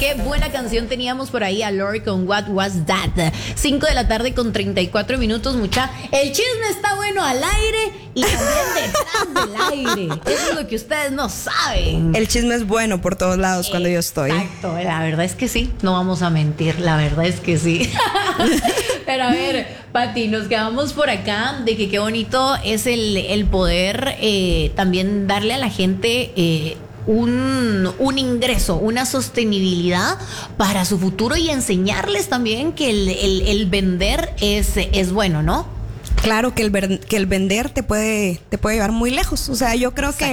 Qué buena canción teníamos por ahí a Lori con What Was That. 5 de la tarde con 34 minutos, mucha. El chisme está bueno al aire y también detrás del aire. Eso es lo que ustedes no saben. El chisme es bueno por todos lados cuando yo estoy. Exacto, la verdad es que sí. No vamos a mentir, la verdad es que sí. Pero a ver, Pati, nos quedamos por acá de que qué bonito es el poder también darle a la gente un ingreso, una sostenibilidad para su futuro y enseñarles también que el vender es bueno, ¿no? Claro que el vender te puede llevar muy lejos. O sea, yo creo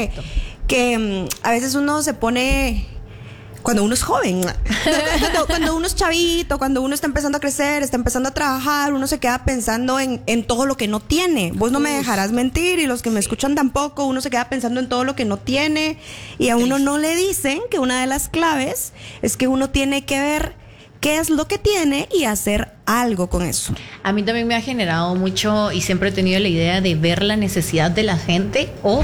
que a veces uno se pone... Cuando uno es joven, cuando uno es chavito, cuando uno está empezando a crecer, está empezando a trabajar, uno se queda pensando en todo lo que no tiene. Vos no me dejarás mentir y los que me escuchan tampoco, uno se queda pensando en todo lo que no tiene y a uno no le dicen que una de las claves es que uno tiene que ver qué es lo que tiene y hacer algo con eso. A mí también me ha generado mucho y siempre he tenido la idea de ver la necesidad de la gente o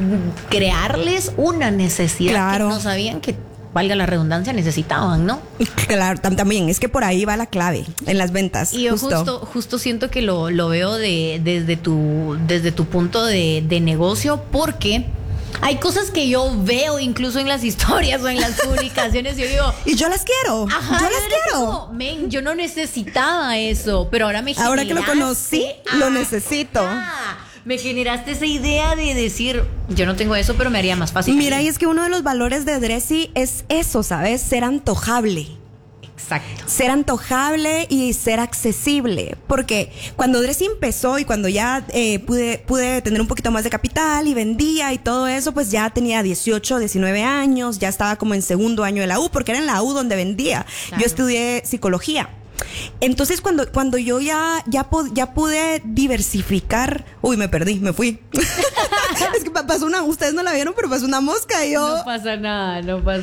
crearles una necesidad Claro. que no sabían que, valga la redundancia, necesitaban, ¿no? Claro, también, es que por ahí va la clave en las ventas. Y yo justo siento que lo veo desde tu punto de negocio, porque hay cosas que yo veo incluso en las historias o en las publicaciones y yo digo... Y yo las quiero, Ajá, yo las quiero. Como, men, yo no necesitaba eso, pero ahora me Ahora que lo conocí, lo necesito. Me generaste esa idea de decir, yo no tengo eso, pero me haría más fácil. Mira, y es que uno de los valores de Dressy es eso, ¿sabes? Ser antojable. Exacto. Ser antojable y ser accesible. Porque cuando Dressy empezó y cuando ya pude tener un poquito más de capital y vendía y todo eso, pues ya tenía 18, 19 años, ya estaba como en segundo año de la U, porque era en la U donde vendía. Claro. Yo estudié psicología. Entonces cuando yo ya pude diversificar, uy, me perdí, me fui. Es que pasó ustedes no la vieron, pero pasó una mosca y yo... No pasa nada.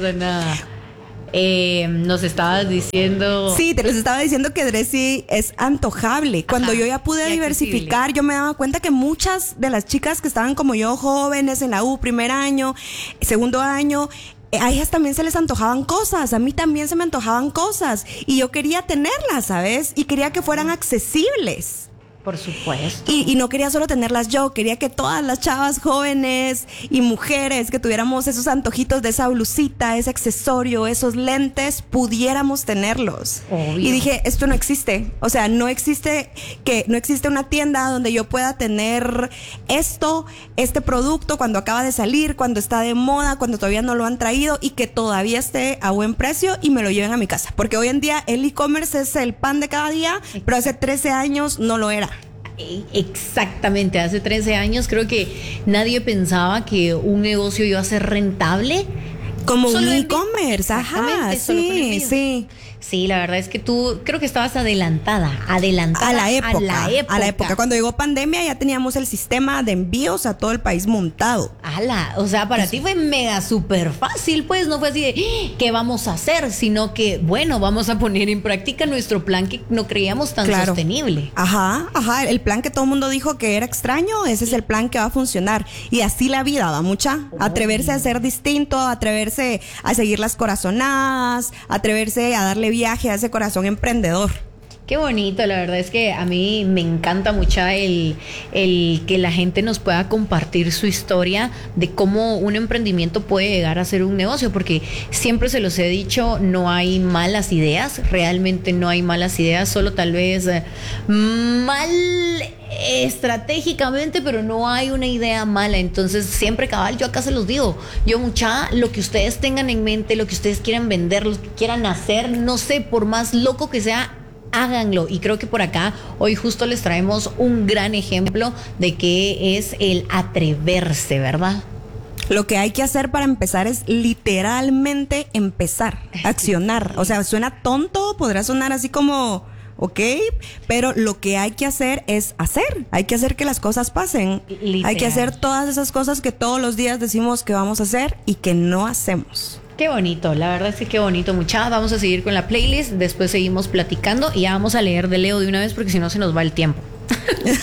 Nos estabas diciendo... Sí, te les estaba diciendo que Dressy es antojable. Cuando yo ya pude diversificar, yo me daba cuenta que muchas de las chicas que estaban como yo, jóvenes en la U, primer año, segundo año, a ellas también se les antojaban cosas, a mí también se me antojaban cosas y yo quería tenerlas, ¿sabes? Y quería que fueran accesibles. Por supuesto. Y no quería solo tenerlas yo, quería que todas las chavas jóvenes y mujeres que tuviéramos esos antojitos de esa blusita, ese accesorio, esos lentes, pudiéramos tenerlos. Obvio. Y dije, esto no existe. O sea, no existe una tienda donde yo pueda tener este producto cuando acaba de salir, cuando está de moda, cuando todavía no lo han traído y que todavía esté a buen precio y me lo lleven a mi casa. Porque hoy en día el e-commerce es el pan de cada día, pero hace 13 años no lo era. Exactamente, hace 13 años creo que nadie pensaba que un negocio iba a ser rentable. Como un e-commerce, ajá, sí. Sí, la verdad es que tú creo que estabas adelantada a la época. Cuando llegó pandemia ya teníamos el sistema de envíos a todo el país montado. O sea, para ti fue mega súper fácil, pues no fue así de ¿qué vamos a hacer? Sino que, bueno, vamos a poner en práctica nuestro plan que no creíamos tan sostenible. Ajá, el plan que todo el mundo dijo que era extraño, ese es el plan que va a funcionar. Y así la vida, va mucha. Atreverse a ser distinto, atreverse a seguir las corazonadas, atreverse a darle viaje a ese corazón emprendedor. Qué bonito, la verdad es que a mí me encanta mucho el que la gente nos pueda compartir su historia de cómo un emprendimiento puede llegar a ser un negocio, porque siempre se los he dicho, no hay malas ideas, realmente no hay malas ideas, solo tal vez mal estratégicamente, pero no hay una idea mala. Entonces siempre, cabal, yo acá se los digo, lo que ustedes tengan en mente, lo que ustedes quieran vender, lo que quieran hacer, no sé, por más loco que sea, háganlo. Y creo que por acá hoy justo les traemos un gran ejemplo de qué es el atreverse, ¿verdad? Lo que hay que hacer para empezar es literalmente empezar, accionar. O sea, suena tonto, podrá sonar así como... ¿ok? Pero lo que hay que hacer es hacer. Hay que hacer que las cosas pasen. Literal. Hay que hacer todas esas cosas que todos los días decimos que vamos a hacer y que no hacemos. Qué bonito, la verdad es que qué bonito, mucha. Vamos a seguir con la playlist, después seguimos platicando y ya vamos a leer de Leo de una vez porque si no se nos va el tiempo.